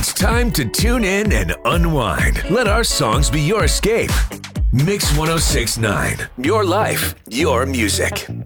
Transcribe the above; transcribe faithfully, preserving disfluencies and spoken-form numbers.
It's time to tune in and unwind. Let our songs be your escape. Mix one oh six point nine. Your life, your music.